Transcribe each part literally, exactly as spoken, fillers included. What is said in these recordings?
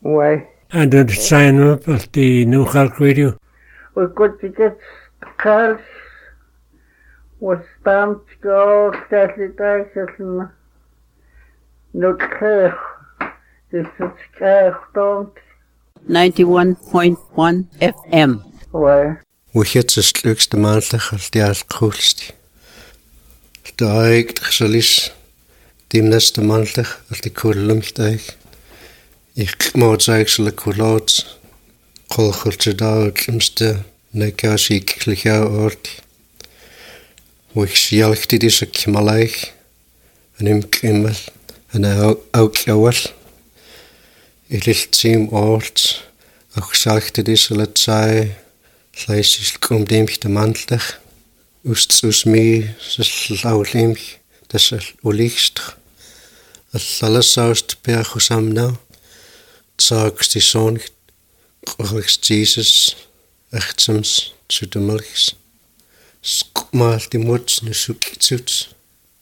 Why? And did sign up at the New Cork Radio? We got to get calls. Was stamped go stately taxes no care. This is care don't. ninety-one point one F M. Why? We het se slukste maandelig als die als koelst. De ik gesalis die neste maandelig als die koelumstijg. Ik moet eigenlijk koelaat. Kolgeltje daar klimste nekasi ik licha oort. We sjaalcht dit is ik malaig. En hem krimmel en ook jouwel. Ik licht ziem oort. Ook sjaalcht dit is al het zij. Leis kom demch de mantlig. Ust us me se laulimch. Das ulicht. Als alles saust per gesamna. Zags die zon. Grochs Jesus. Echtsoms zu de melks. Skmaal die mots ne sukitsuts.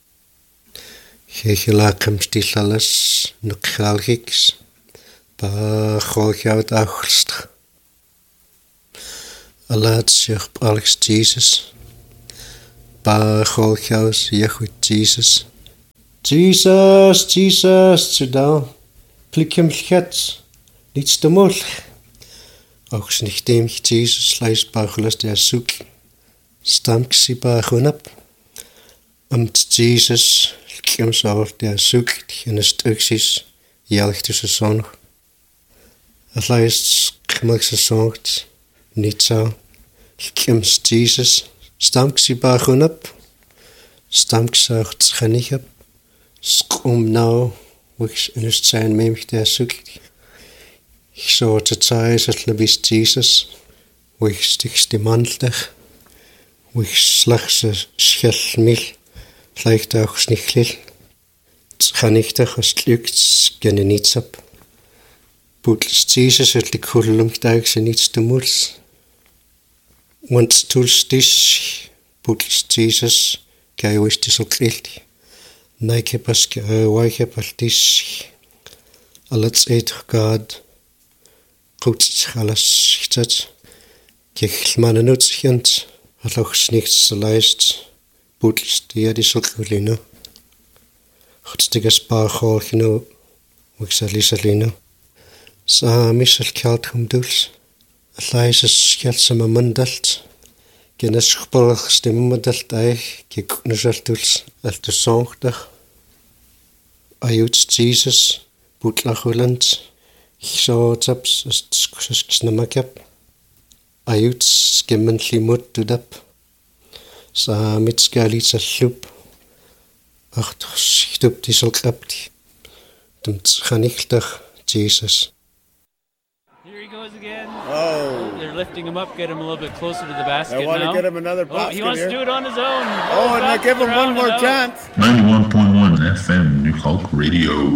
Gechela kom stil alles. Nukhalgiks. Ba goljout achst. Alaat zich Alex Jesus. Ba goljaus Jehuit Jesus. Jesus, Jesus, zudal. Plikem schat. Niets te mol. Ook niet dem Jesus leis bagulas der zoek. Stamk si bagunap. Amt Jesus kiem saur der zoek. En is tuksis. Jelgt is zon. Het leist kmakse zongt. Niet zo. Kims Jesus. Stamk si bagunap. Stamk saugt schanigap. Skum nou. Wix in het zijn memch der zoekt. Ik zou het zei het lebis Jesus. Wix stiks die mandelig. Wix slagse schell mil. Leicht ook snichlil. Schanigdag als lukt genne niets op. Boetels Jesus het lik hulumdag ze niets te moels. Want tools dis, boetels Jesus, gij wist is ook echt. Nike paske waike pas dis. Alles eet God. Goed alles zet. Kijk mannen nutsjent. Het ook niets te lijst. Boetels die die ook gelino. Goed stikke spaar golgeno. Ik zal lisalino. Sa misel kjalt om duls. Het lijst is kjeldsame mandalt. Gennes geborg stemmendalt eich. Kijk nusaltuls. Alt de zongdag. Ajuts Jesus. Boetlach Holland. Ik zou het op. Het snamakap. Ajuts gemmentli mut dudap. Sa mit skalitsa slup. Acht stup die zal krapt. Dem chanichtach Jesus. Here he goes again. Oh. They're lifting him up, get him a little bit closer to the basket I want now. to get him another basket Oh, he wants here. to do it on his own. Oh, and I give him one more chance. ninety-one point one F M New Cork Radio.